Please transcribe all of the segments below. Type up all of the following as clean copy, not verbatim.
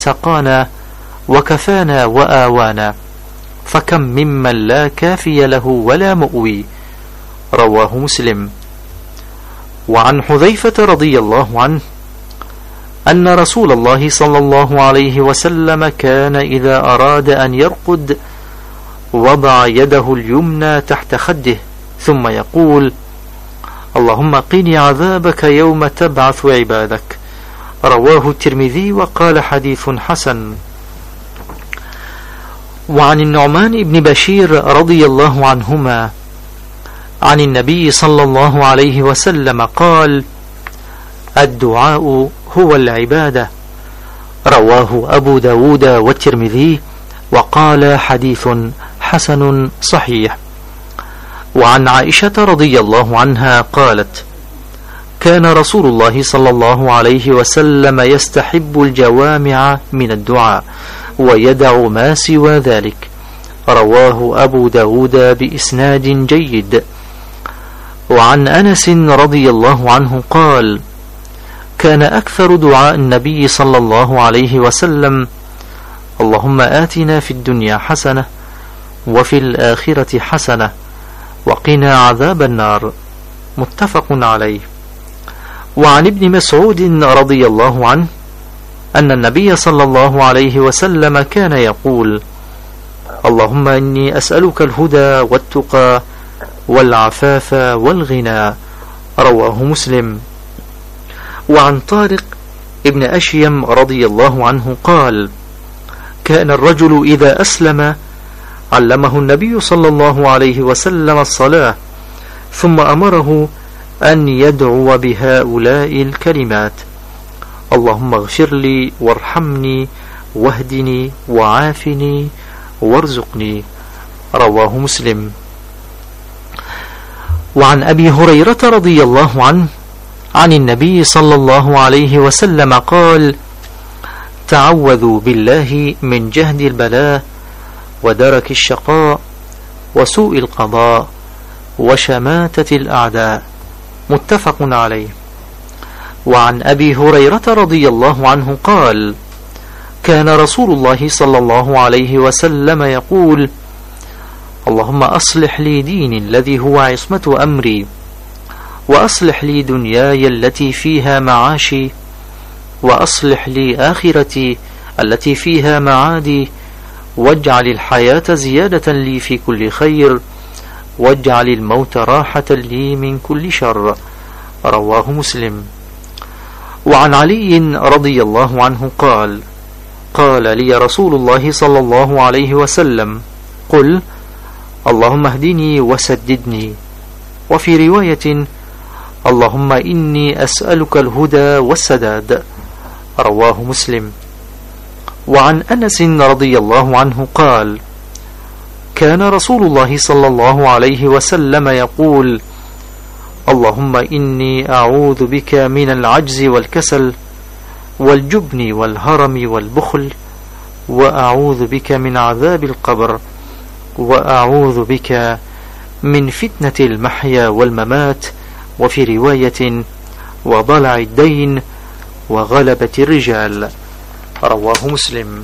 سقانا وكفانا وآوانا، فكم ممن لا كافي له ولا مؤوي. رواه مسلم. وعن حذيفة رضي الله عنه أن رسول الله صلى الله عليه وسلم كان إذا أراد أن يرقد وضع يده اليمنى تحت خده ثم يقول: اللهم قني عذابك يوم تبعث عبادك. رواه الترمذي وقال حديث حسن. وعن النعمان بن بشير رضي الله عنهما عن النبي صلى الله عليه وسلم قال: الدعاء هو العبادة. رواه أبو داود والترمذي وقال حديث حسن صحيح. وعن عائشة رضي الله عنها قالت: كان رسول الله صلى الله عليه وسلم يستحب الجوامع من الدعاء ويدع ما سوى ذلك. رواه أبو داود بإسناد جيد. وعن أنس رضي الله عنه قال: كان أكثر دعاء النبي صلى الله عليه وسلم: اللهم آتنا في الدنيا حسنة وفي الآخرة حسنة وقنا عذاب النار. متفق عليه. وعن ابن مسعود رضي الله عنه أن النبي صلى الله عليه وسلم كان يقول: اللهم إني أسألك الهدى والتقى والعفاف والغنى. رواه مسلم. وعن طارق ابن أشيم رضي الله عنه قال: كان الرجل إذا أسلم علمه النبي صلى الله عليه وسلم الصلاة، ثم أمره أن يدعو بهؤلاء الكلمات: اللهم اغفر لي وارحمني واهدني وعافني وارزقني. رواه مسلم. وعن أبي هريرة رضي الله عنه عن النبي صلى الله عليه وسلم قال: تعوذوا بالله من جهد البلاء ودرك الشقاء وسوء القضاء وشماتة الأعداء. متفق عليه. وعن أبي هريرة رضي الله عنه قال: كان رسول الله صلى الله عليه وسلم يقول: اللهم أصلح لي ديني الذي هو عصمة أمري، وأصلح لي دنياي التي فيها معاشي، وأصلح لي آخرتي التي فيها معادي، واجعل الحياة زيادة لي في كل خير، واجعل الموت راحة لي من كل شر. رواه مسلم. وعن علي رضي الله عنه قال: قال لي رسول الله صلى الله عليه وسلم: قل اللهم اهدني وسددني. وفي رواية: اللهم إني أسألك الهدى والسداد. رواه مسلم. وعن أنس رضي الله عنه قال: كان رسول الله صلى الله عليه وسلم يقول: اللهم إني أعوذ بك من العجز والكسل والجبن والهرم والبخل، وأعوذ بك من عذاب القبر، وأعوذ بك من فتنة المحيا والممات. وفي رواية: وضلع الدين وغلبة الرجال. رواه مسلم.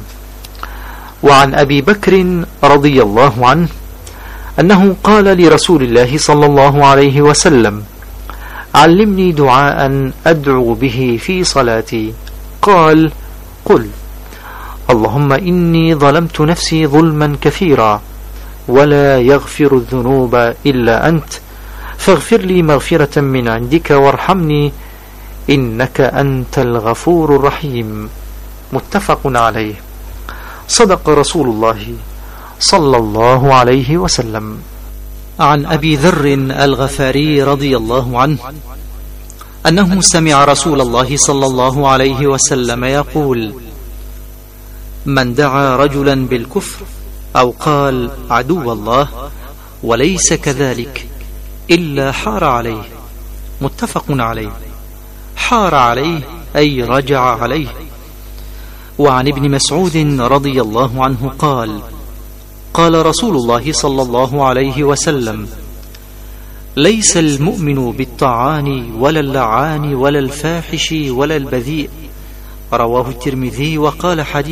وعن أبي بكر رضي الله عنه أنه قال لرسول الله صلى الله عليه وسلم: علمني دعاء أدعو به في صلاتي. قال: قل اللهم إني ظلمت نفسي ظلما كثيرا ولا يغفر الذنوب إلا أنت، فاغفر لي مغفرة من عندك وارحمني إنك أنت الغفور الرحيم. متفق عليه. صدق رسول الله صلى الله عليه وسلم. عن أبي ذر الغفاري رضي الله عنه أنه سمع رسول الله صلى الله عليه وسلم يقول: من دعا رجلا بالكفر أو قال عدو الله وليس كذلك إلا حار عليه. متفق عليه. حار عليه أي رجع عليه. وعن ابن مسعود رضي الله عنه قال: قال رسول الله صلى الله عليه وسلم: ليس المؤمن بالطعان ولا اللعان ولا الفاحش ولا البذيء. رواه الترمذي وقال حديث